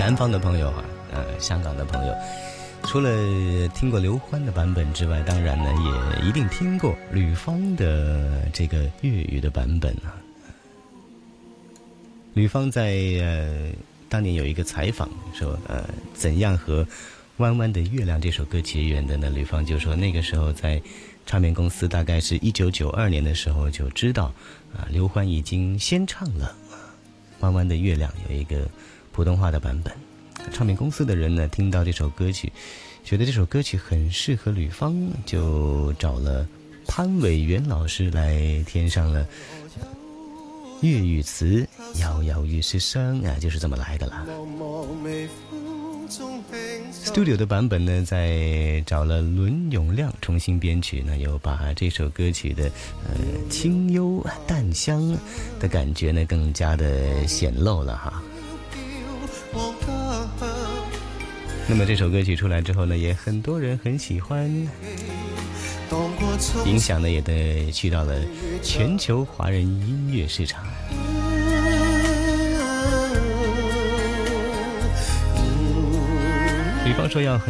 南方的朋友啊，香港的朋友，除了听过刘欢的版本之外，当然呢也一定听过吕方的这个粤语的版本啊。吕方在当年有一个采访说，怎样和《弯弯的月亮》这首歌结缘的呢？吕方就说那个时候在唱片公司，大概是1992年的时候就知道，刘欢已经先唱了《弯弯的月亮》有一个普通话的版本。唱片公司的人呢，听到这首歌曲，觉得这首歌曲很适合吕方，就找了潘伟元老师来填上了粤语词，摇摇欲失声啊，就是这么来的啦。Studio 的版本呢，在找了伦永亮重新编曲呢，又把这首歌曲的清幽淡香的感觉呢，更加的显露了哈。那么这首歌曲出来之后呢，也很多人很喜欢，影响呢也去到了全球华人音乐市场。比方说要